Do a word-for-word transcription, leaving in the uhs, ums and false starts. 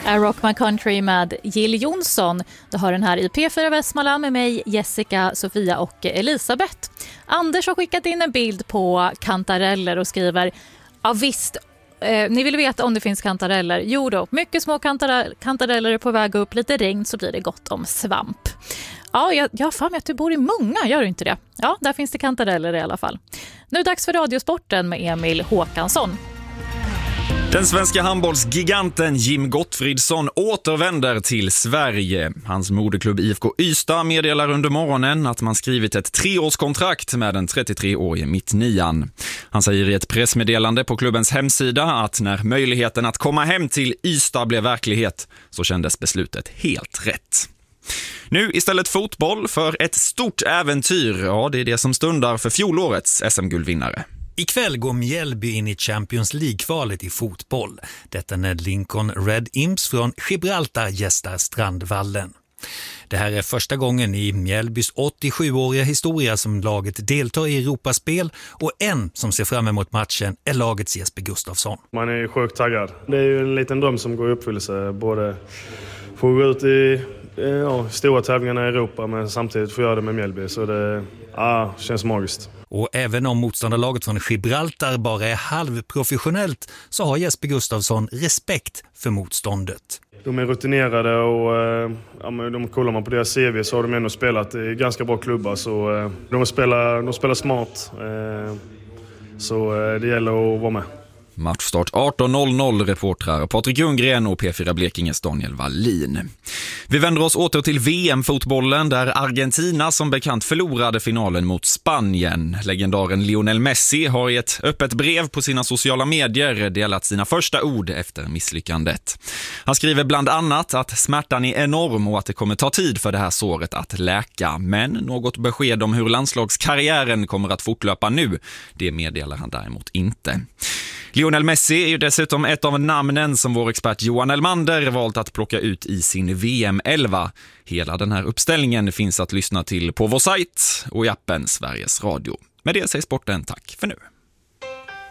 är Rock My Country med Jill Johnson. Du har den här i P fyra Västmanland med mig, Jessica, Sofia och Elisabeth. Anders har skickat in en bild på kantareller och skriver: ja visst, eh, ni vill veta om det finns kantareller. Jo då, mycket små kantar- kantareller är på väg upp. Lite regn så blir det gott om svamp. Ja, jag, jag har fan med att du bor i Många, gör du inte det? Ja, där finns det kantareller i alla fall. Nu är det dags för Radiosporten med Emil Håkansson. Den svenska handbollsgiganten Jim Gottfridsson återvänder till Sverige. Hans moderklubb I F K Ystad meddelar under morgonen att man skrivit ett treårskontrakt med den trettiotre-årige mittnian. Han säger i ett pressmeddelande på klubbens hemsida att när möjligheten att komma hem till Ystad blev verklighet så kändes beslutet helt rätt. Nu istället fotboll för ett stort äventyr. Ja, det är det som stundar för fjolårets S M-guldvinnare. Ikväll går Mjällby in i Champions League-kvalet i fotboll. Detta när Lincoln Red Imps från Gibraltar gästar Strandvallen. Det här är första gången i Mjällbys åttiosjuåriga historia som laget deltar i Europaspel, och en som ser fram emot matchen är lagets Jesper Gustafsson. Man är sjukt taggad. Det är ju en liten dröm som går i uppfyllelse. Både få gå ut i ja, stora tävlingarna i Europa men samtidigt få göra det med Mjällby. Så det ja, känns magiskt. Och även om motståndarlaget från Gibraltar bara är halvprofessionellt så har Jesper Gustafsson respekt för motståndet. De är rutinerade och ja, men de kollar man på deras C V så har de ändå spelat i ganska bra klubbar. Så de spelar, de spelar smart, så det gäller att vara med. Matchstart arton noll noll, reportrar Patrik Ljunggren och P fyra Blekinges Daniel Wallin. Vi vänder oss åter till V M-fotbollen där Argentina som bekant förlorade finalen mot Spanien. Legendaren Lionel Messi har i ett öppet brev på sina sociala medier delat sina första ord efter misslyckandet. Han skriver bland annat att smärtan är enorm och att det kommer ta tid för det här såret att läka. Men något besked om hur landslagskarriären kommer att fortlöpa nu, det meddelar han däremot inte. Lionel Messi är ju dessutom ett av namnen som vår expert Johan Elmander valt att plocka ut i sin V M elva. Hela den här uppställningen finns att lyssna till på vår sajt och i appen Sveriges Radio. Med det säger sporten tack för nu.